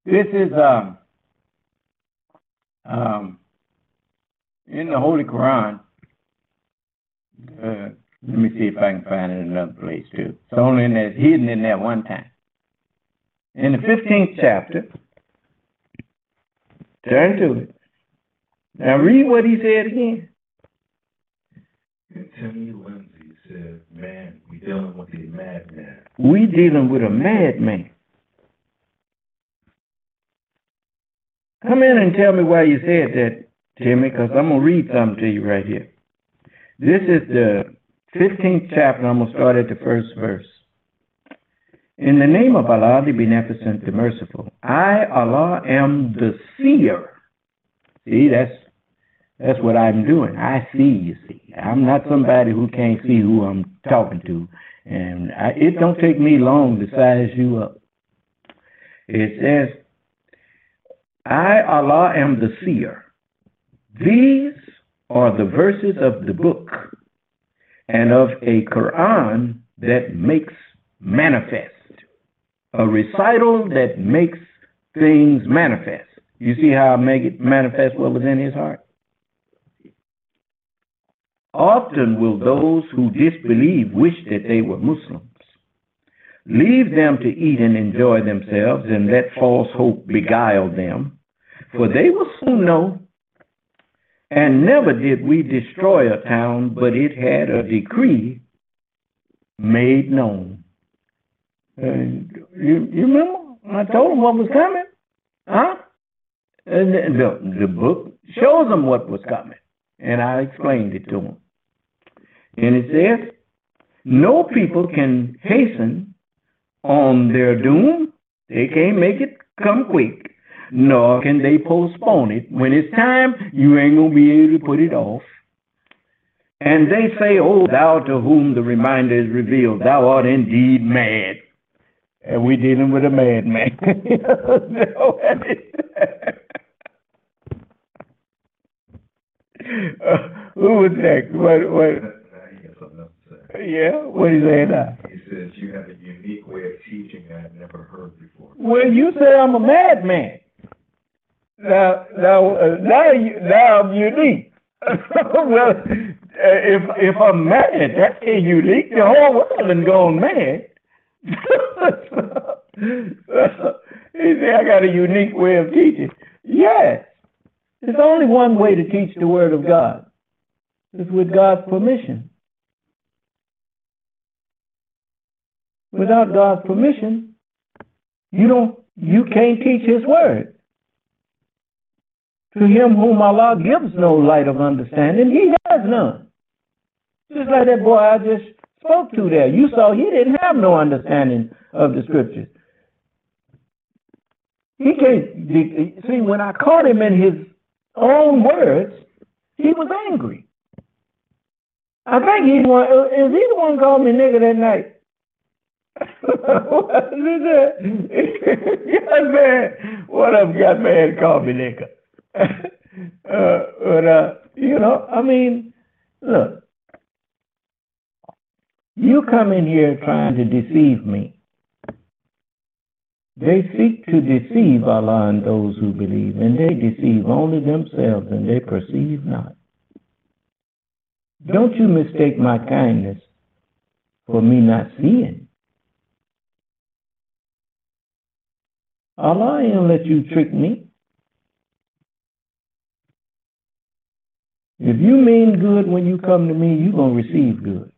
This is in the Holy Quran. Let me see if I can find it in another place too. It's only in there, hidden in there one time. In the 15th chapter, turn to it. Now read what he said again. Timmy Lindsay said, man, we dealing with a madman. We dealing with a madman. Come in and tell me why you said that, Timmy, because I'm going to read something to you right here. This is the 15th chapter. I'm going to start at the first verse. In the name of Allah, the Beneficent, the Merciful, I, Allah, am the seer. See, that's what I'm doing. I see, you see. I'm not somebody who can't see who I'm talking to. And it don't take me long to size you up. It says, I, Allah, am the seer. These are the verses of the book and of a Quran that makes manifest. A recital that makes things manifest. You see how I make it manifest what was in his heart? Often will those who disbelieve wish that they were Muslims. Leave them to eat and enjoy themselves and let false hope beguile them, for they will soon know. And never did we destroy a town, but it had a decree made known. You remember? I told them what was coming. Huh? And the book shows them what was coming. And I explained it to them. And it says, no people can hasten on their doom. They can't make it come quick. Nor can they postpone it. When it's time, you ain't going to be able to put it off. And they say, oh, thou to whom the reminder is revealed, thou art indeed mad. And we're dealing with a madman. Who was next? Yeah, what is that now? He says you have a unique way of teaching I've never heard before. Well, you say I'm a madman. Now I'm unique. Well, if I'm mad, that's unique. The whole world done gone mad. He said, I got a unique way of teaching. Yes. There's only one way to teach the Word of God. It's with God's permission. Without God's permission, you can't teach His Word. To him whom Allah gives no light of understanding, he has none. Just like that boy I just spoke to there. You saw he didn't have no understanding of the scriptures. He can't, see, when I caught him in his own words, he was angry. I think is he the one called me nigger that night? One of them got mad and called me nigger. I mean, look, you come in here trying to deceive me. They seek to deceive Allah and those who believe, and they deceive only themselves, and they perceive not. Don't you mistake my kindness for me not seeing. Allah ain't let you trick me. If you mean good when you come to me, you're going to receive good.